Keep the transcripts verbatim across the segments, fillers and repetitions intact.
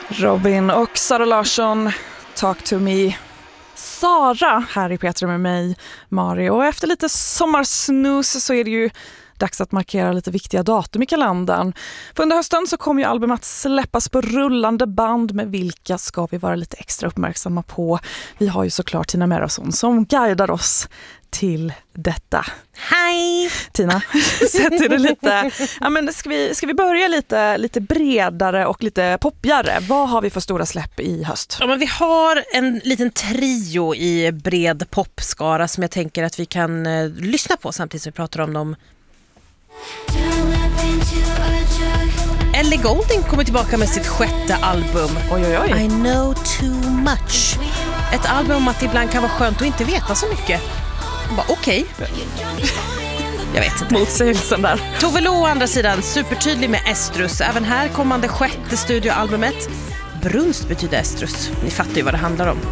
Robin och Sara Larsson, Talk to me. Sara här i Petra med mig, Mario. Och efter lite sommarsnus så är det ju dags att markera lite viktiga datum i kalendern. För under hösten så kommer ju albumet att släppas på rullande band, med vilka ska vi vara lite extra uppmärksamma på. Vi har ju såklart Tina Merason som guidar oss till detta. Hej! Tina, sätter du lite... Ja, men ska, vi, ska vi börja lite, lite bredare och lite poppigare? Vad har vi för stora släpp i höst? Ja, men vi har en liten trio i bred popskara som jag tänker att vi kan eh, lyssna på samtidigt som vi pratar om dem. Ellie Goulding kommer tillbaka med sitt sjätte album. Oj, oj, oj. I know too much. Ett album om att det ibland kan vara skönt att inte veta så mycket. Bara okej. Okay. Jag vet inte. Motsägelsen där. Tove Lo å andra sidan, supertydlig med Estrus. Även här kommer det sjätte studioalbumet. Brunst betyder Estrus. Ni fattar ju vad det handlar om.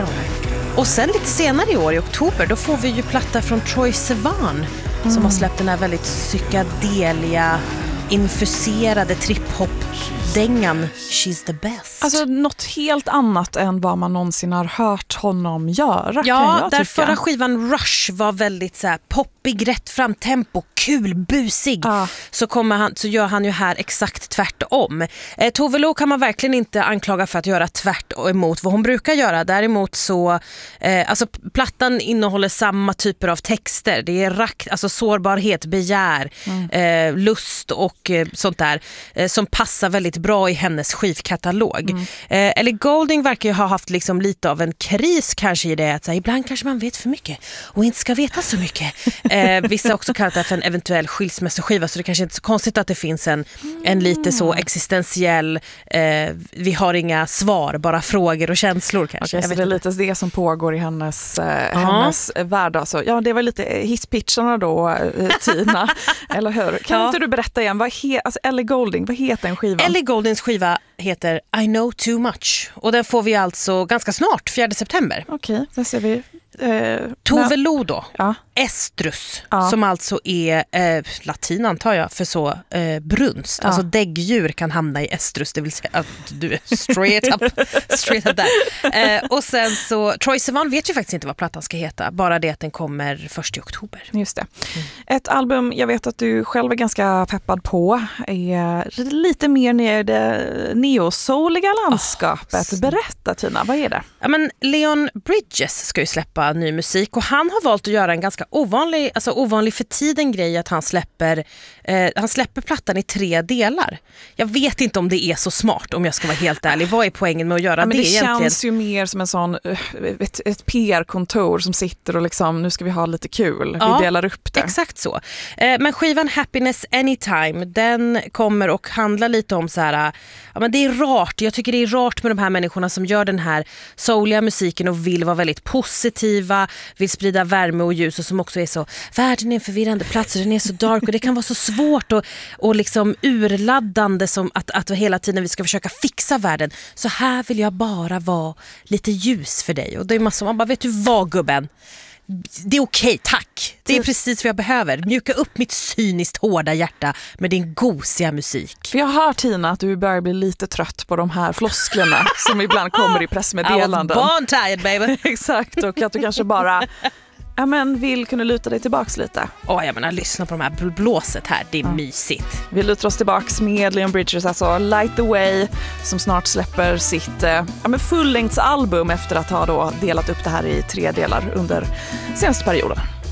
Och sen lite senare i år, i oktober, då får vi ju platta från Troye Sivan. Mm. Som har släppt den här väldigt psykedelia, infuserade trip-hop-dängan She's the best. Alltså något helt annat än vad man någonsin har hört honom göra. Ja, där förra skivan Rush var väldigt så här poppig, rätt fram tempo, kul, busig. Ah. Så, kommer han, så gör han ju här exakt tvärtom. Eh, Tove Lo kan man verkligen inte anklaga för att göra tvärt emot vad hon brukar göra. Däremot så, eh, alltså plattan innehåller samma typer av texter. Det är rakt, alltså sårbarhet, begär, mm. eh, lust och eh, sånt där eh, som passar väldigt bra i hennes skivkatalog. Mm. Eh, Ellie Goulding verkar ju ha haft liksom lite av en kris kanske i det att så här, ibland kanske man vet för mycket och inte ska veta så mycket. Eh, vissa har också kallat det för en eventuell skilsmässoskiva, så det kanske inte är så konstigt att det finns en, en lite så existentiell eh, vi har inga svar, bara frågor och känslor kanske. Okay, så det är lite det som pågår i hennes, eh, hennes värld alltså. Ja, det var lite hisspitcharna då, eh, Tina. Eller hur? Kan ja. inte du berätta igen, vad he- alltså Ellie Goulding, vad heter den skivan? Ellie Gouldings skiva heter I know too much. Och den får vi alltså ganska snart, fjärde september. Okej, okay, där ser vi. Eh, Tove Lo då, ja. Estrus, ja. som alltså är eh, latin antar jag för så eh, brunst, ja. Alltså däggdjur kan hamna i estrus, det vill säga att du är straight up, straight up där. Eh, och sen så, Troye Sivan vet ju faktiskt inte vad plattan ska heta, bara det att den kommer först i oktober. Just det. Mm. Ett album jag vet att du själv är ganska peppad på är lite mer ner i det neosouliga landskapet. Oh, berätta Tina, vad är det? Ja, men Leon Bridges ska ju släppa ny musik och han har valt att göra en ganska ovanlig, alltså ovanlig för tiden grej att han släpper eh, han släpper plattan i tre delar. Jag vet inte om det är så smart, om jag ska vara helt ärlig. Vad är poängen med att göra ja, men det, det egentligen? Det känns ju mer som en sån ett, ett P R-kontor som sitter och liksom, nu ska vi ha lite kul. Ja, vi delar upp det. Exakt så. Eh, men skivan Happiness Anytime, den kommer och handlar lite om så här, ja men det är rart. Jag tycker det är rart med de här människorna som gör den här souliga musiken och vill vara väldigt positiva, vill sprida värme och ljus och som också är så, världen är en förvirrande plats och den är så dark och det kan vara så svårt och, och liksom urladdande som att, att hela tiden vi ska försöka fixa världen. Så här vill jag bara vara lite ljus för dig. Och det är massor, man bara, vet du vad gubben? Det är okej, tack. Det är precis vad jag behöver. Mjuka upp mitt cyniskt hårda hjärta med din gosiga musik. För jag hör Tina att du börjar bli lite trött på de här flosklerna som ibland kommer i pressmeddelanden. I was born tired, baby. Exakt, och att du kanske bara ja, men vill kunna luta dig tillbaks lite. Åh, oh, jag menar, lyssna på de här blåset här, det är ja. mysigt. Vi lutar oss tillbaks med Leon Bridges, alltså Light the Way, som snart släpper sitt ja, men fullängdsalbum efter att ha då delat upp det här i tre delar under senaste perioden.